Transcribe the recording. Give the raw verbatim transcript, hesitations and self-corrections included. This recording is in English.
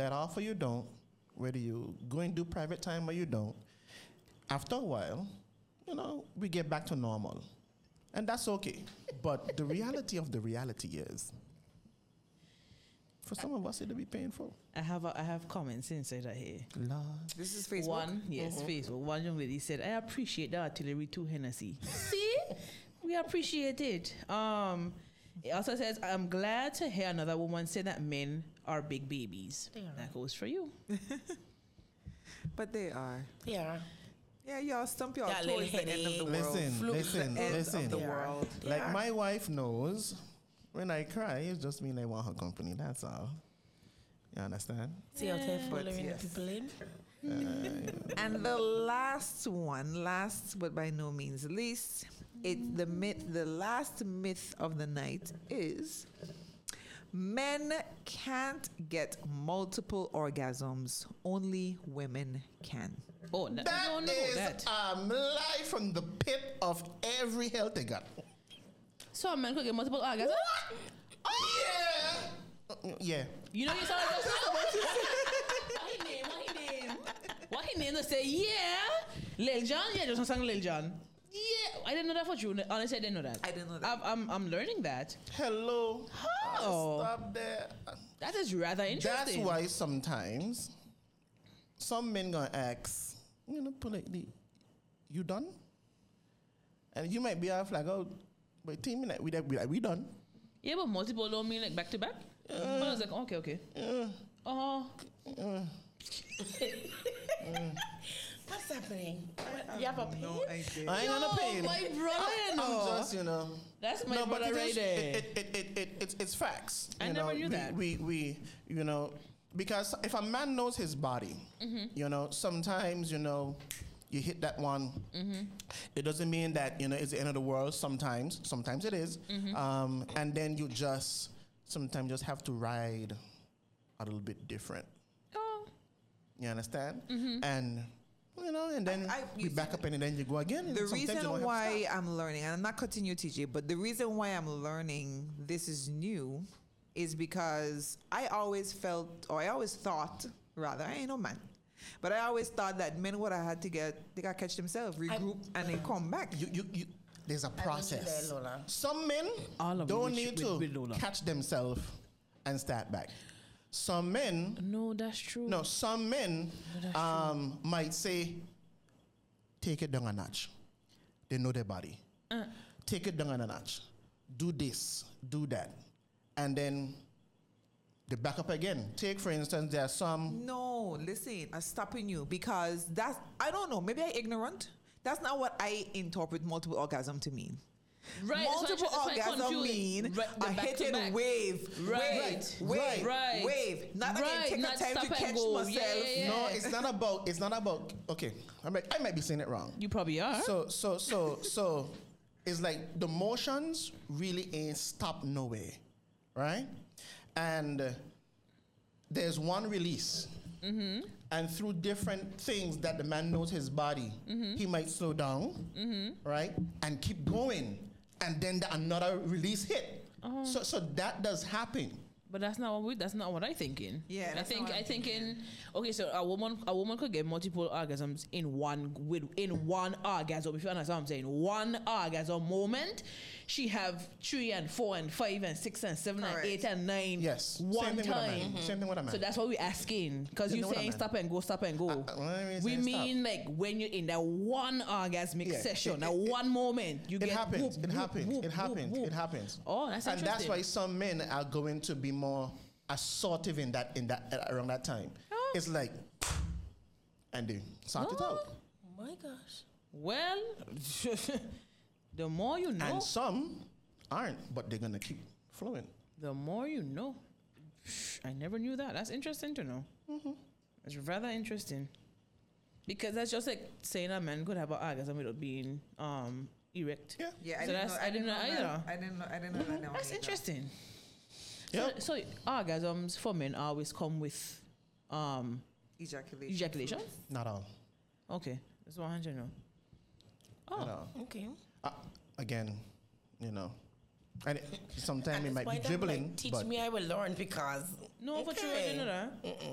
let off or you don't, whether you go and do private time or you don't, after a while, you know, we get back to normal. And that's okay. But the reality of the reality is, for some of us, it'll be painful. I have a, I have comments inside of here. Lord. This is Facebook. One, yes, Mm-hmm. Facebook. One young lady said, "I appreciate the artillery to Hennessy." See, we appreciate it. Um, it also says, "I'm glad to hear another woman say that men are big babies." That goes for you. But they are. Yeah. Yeah, y'all stump y'all That towards the end of the little world. Listen, Fluke listen, the end listen. of the Yeah. world. Like Yeah. my wife knows, when I cry, it just mean I want her company. That's all. You understand? See how they're But following yes. the people in? And the last one, last but by no means least, it's the myth. The last myth of the night is men can't get multiple orgasms. Only women can. Oh, that, I That don't know is that. um, live from the pit of every healthy gut. So a man could get multiple orgasms. Yeah. Yeah. You know you sound like what he name? What he name? What he name? To say yeah, Lil Jon. Yeah, just sang Lil Jon. Yeah, I didn't know that for you. Honestly, I didn't know that. I didn't know that. I'm I'm, I'm learning that. Hello. Oh. Stop there. That is rather That's interesting. why sometimes some men gonna ask, you know, politely, "You done?" And you might be off like, "Oh, wait, ten minutes. We we we done." Yeah, but multiple don't mean like back to back. But I was like, okay, okay. Oh, What's happening? What, you have a pain? No idea. I ain't gonna pay. my brother, I'm no. just, you know. That's my no, but brother it right is- there. It, it, it, it, it's, it's facts. I you never know, knew we, that. We, we, you know, because if a man knows his body, Mm-hmm. you know, sometimes, you know, you hit that one. Mm-hmm. It doesn't mean that, you know, it's the end of the world. Sometimes, sometimes it is. Mm-hmm. Um, and then you just, sometimes just have to ride a little bit different. Oh. You understand? Mm-hmm. And, you know, and then I- I- we back up and then you go again. and The sometimes you don't reason have to why stop. I'm learning, and I'm not cutting you, T J, but the reason why I'm learning this is new is because I always felt, or I always thought, rather, I ain't no man, but I always thought that men would have had to get, they got to catch themselves, regroup, and then come back. You, you, you, there's a process. there, Lola. Some men All of don't which need with- to with Lola. catch themselves and start back. Some men, No, that's true. no, some men that's um, might say, take it down a notch. They know their body. Uh. Take it down a notch. Do this, do that. And then they back up again. Take, for instance, there are some. No, listen, I'm stopping you because that's, I don't know, maybe I'm ignorant. That's not what I interpret multiple orgasm to mean. Right, Multiple that's why- that's why I'm orgasm confused. mean Right, the a back to hitting back. wave, Right, wave, wave, right. wave. Not Right, again, take not a time stop to and catch go. myself. Yeah, yeah, yeah. No, it's not about, it's not about, okay, I might, I might be saying it wrong. You probably are. So, so, so, so, it's like the motions really ain't stopped nowhere, right? And uh, there's one release. Mm-hmm. And through different things that the man knows his body, Mm-hmm. he might slow down, right? And keep going. And then the, another release hit. Uh-huh. So, so that does happen. But that's not what we, that's not what I thinking. Yeah, I that's think not what I I'm think thinking. in okay, so a woman a woman could get multiple orgasms in one with in one orgasm. If you understand what I'm saying, one orgasm moment, she have three and four and five and six and seven Correct. and eight and nine. Yes. one Same thing with a man. time. Same thing with a man. So that's what we're asking because Same you thing with a saying man. stop and go, stop and go. Uh, uh, when we we saying mean like when you're in that one orgasmic Yeah, session, it- that it- one moment you It get happens. whoop, It whoop, happens. whoop, It happens. whoop, whoop. It happens. Oh, that's and that's interesting. why some men are going to be more assertive in that in that uh, around that time. Oh. It's like, and they sort it Oh. out. Oh my gosh. Well, the more you know, And some aren't, but they're gonna keep flowing. the more you know. I never knew that. That's interesting to know. Mm-hmm. It's rather interesting. Because that's just like saying a man could have an orgasm without being um, erect. Yeah. Yeah, I So didn't that's- know. I didn't know that. either. I didn't know. I didn't know that. now That's either. interesting. Yep. So, so orgasms for men always come with um, Ejaculation. ejaculation? Not all. Okay. That's one hundred now. Not Oh. all. Okay. Uh, again, you know, and sometimes At it this might be point, I'm dribbling, like, teach but me, I will learn because. No, for sure, I didn't know that.